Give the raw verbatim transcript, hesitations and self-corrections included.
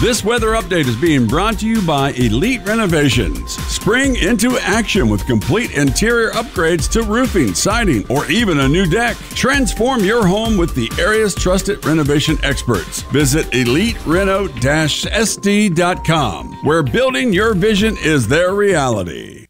This weather update is being brought to you by Elite Renovations. Spring into action with complete interior upgrades to roofing, siding, or even a new deck. Transform your home with the area's trusted renovation experts. Visit elite reno dash s d dot com, where building your vision is their reality.